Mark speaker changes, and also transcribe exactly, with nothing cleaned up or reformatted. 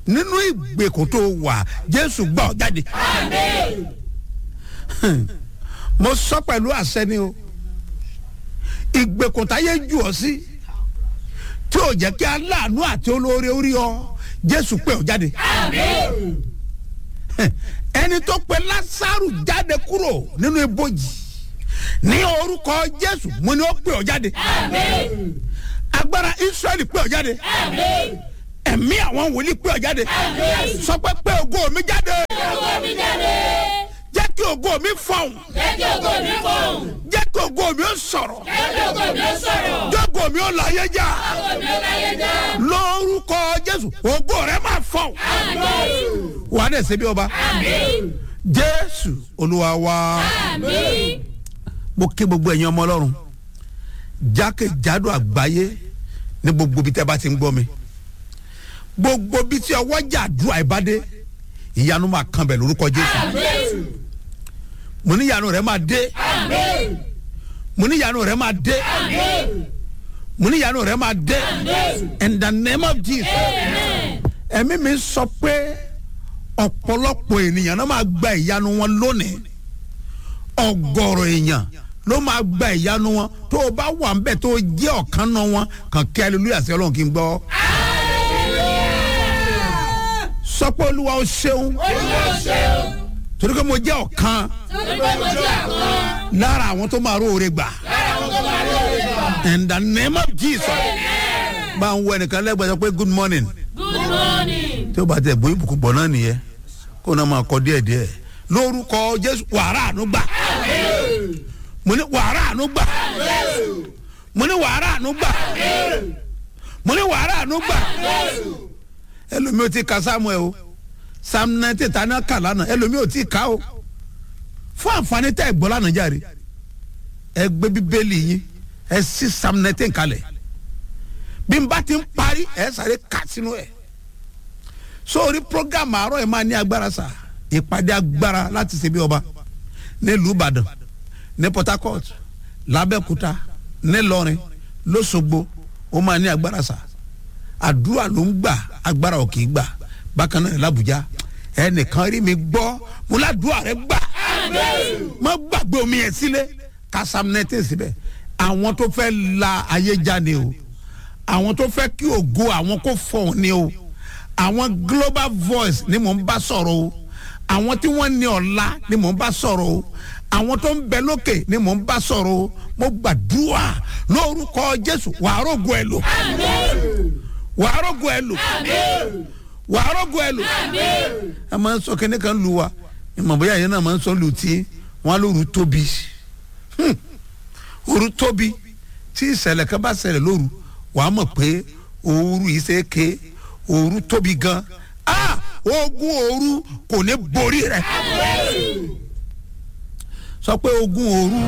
Speaker 1: nínú ìgbèkùn tó wà Jésù gbà ọ́ jáde.
Speaker 2: Àmín.
Speaker 1: Mo sọ pẹ̀lú àṣẹ ni o, ìgbèkùn táyé jù ọ́ sí tí ò jẹ́ kí aláàánú àti olóore orí ọ, Jésù pè ọ́ jáde.
Speaker 2: Àmín.
Speaker 1: Ẹni tó pe Lásárù jáde kúrò nínú ibojì ní orúkọ Jésù, mo ní ó pè ọ́ jáde.
Speaker 2: Àmín.
Speaker 1: Agbára Ísírẹ́lì pè ọ́ jáde.
Speaker 2: Àmín.
Speaker 1: Ẹ̀mí àwọn wòlíì pè ọ́ jáde.
Speaker 2: Àmín.
Speaker 1: Sọ pé pé ògo mi jáde.
Speaker 2: Ògo mi jáde.
Speaker 1: Jẹ́ kí ògo mi fọhùn.
Speaker 2: Jẹ́ kí ògo mi fọhùn.
Speaker 1: Jẹ́ kí ògo mi ó sọ̀rọ̀.
Speaker 2: Jẹ́ kí ògo mi ó sọ̀rọ̀.
Speaker 1: Jẹ́ ògo mi ó láyé já.
Speaker 2: Ògo mi ó láyé já.
Speaker 1: Lórúkọ Jésù, ògo rẹ máa fọhùn.
Speaker 2: Àmín.
Speaker 1: Wà á dẹ̀ ṣe bí ọba.
Speaker 2: Àmín.
Speaker 1: Jésù Olúwa wa.
Speaker 2: Àmín.
Speaker 1: Mo kí gbogbo ẹ̀yin ọmọ Ọlọ́run jákèjádò àgbáyé ní gbogbo bí tẹ́ bá ti ń gbọ́ mi. Gbogbo bí tí ọwọ́jà àdúrà ìbádé, ìyanu máa kan bẹ̀ lórúkọ Jésù.
Speaker 2: Àmín.
Speaker 1: Mo ní ìyanu rẹ máa dé.
Speaker 2: Àmín.
Speaker 1: Mo ní ìyanu rẹ máa dé.
Speaker 2: Àmín.
Speaker 1: Mo ní ìyanu rẹ máa dé.
Speaker 2: Àmín.
Speaker 1: In the name of Jesus.
Speaker 2: Amen.
Speaker 1: Ẹ̀mí mi sọ pé ọ̀pọ̀lọpọ̀ ènìyàn náà máa gba ìyanu wọn lónìí. Ọ̀gọ̀rọ̀ èèyàn ló máa gba ìyanu wọn. Tó o bá wà ńbẹ̀ tó o jẹ́ ọ̀kan náà wọn, kàn kí hallelujah sí Ọlọ́run kí n gbọ́. Sọ pé Olúwa o ṣeun
Speaker 2: Olúwa ṣeun.
Speaker 1: torí pé mo jẹ́ ọ̀kan
Speaker 2: Torí pé mo jẹ́ ọ̀kan
Speaker 1: lára àwọn tó máa róore gbà.
Speaker 2: lára àwọn tó máa lóore gbà.
Speaker 1: In the name of Jesus.
Speaker 2: Amen.
Speaker 1: Bá ń wọ ẹnìkan lẹ́gbẹ̀ẹ́ sọ pé good morning.
Speaker 2: Good morning.
Speaker 1: Tí o bá tẹ̀ bóyá ìbùkún bọ̀ náà nìyẹn kó o náà máa kọ díẹ̀ díẹ̀. Lórúkọ Jésù wàrà àánú gbà.
Speaker 2: Àmín.
Speaker 1: Mo ní wàrà àánú gbà.
Speaker 2: Jésù.
Speaker 1: Mo ní wàrà àánú gbà.
Speaker 2: Àmín.
Speaker 1: Mo ní wàrà àánú gbà.
Speaker 2: Jésù.
Speaker 1: Ẹlòmíì ò tí ka Samuel o, Psalm nineteen ta ní kà lánàá, ẹlòmíì ò tí ka o. Fún àǹfààní tẹ́ ẹ gbọ́ lánàá jàre, ẹ gbé bíbélì yín, ẹ ṣí Psalm nineteen kalẹ̀. Bí n bá ti ń parí, ẹ sáré kà sínú ẹ̀. Sórí program àárọ̀ ẹ̀ máa ní agbára sà, ìpàdé agbára láti ṣe bí ọba nílùú Ìbàdàn, ní Port Harcourt, l'Abẹ́òkúta, ní Ìlọrin, l'Óṣogbo, ó máa ní agbára sà. Àdúrà ló ń gbà, agbára ò kì í gbà. Bákan náà l'Àbújá, ẹnìkan rí mi gbọ́, mo ládùúrà rẹ gbà.
Speaker 2: Àmín.
Speaker 1: Má gbàgbé omi yẹn sílẹ̀, ká Psalm nineteen síbẹ̀. Àwọn tó fẹ́ la ayé já ni o, àwọn tó fẹ́ kí ògo àwọn kó fọ̀hún ni o, àwọn global voice ni mò ń bá sọ̀rọ̀ o, àwọn tí wọ́n ní ọ̀la ni mò ń bá sọ̀rọ̀ o, àwọn tó ń bẹ lókè ni mò ń bá sọ̀rọ̀ o. Mo gbàdúrà lórúkọ Jésù, wàá rògo ẹ lò,
Speaker 2: Àmín.
Speaker 1: wàá rògo ẹ lò,
Speaker 2: Àmín.
Speaker 1: wàá rògo ẹ lò.
Speaker 2: Àmín.
Speaker 1: Ẹ máa ń sọ kíní kan lu wa, ìmọ̀ bóyá yẹn náà máa ń sọ lu tí wọ́n á lóru tóbi. Hmm. Òru tóbi tí ìṣẹ̀lẹ̀ kan bá ṣẹlẹ̀ lóru, wàá mọ̀ pé òru yìí ṣe é ké, òru tóbi gan. Ah! Ogun òru kò ní borí rẹ̀.
Speaker 2: Àmín.
Speaker 1: Sọ pé ogun òru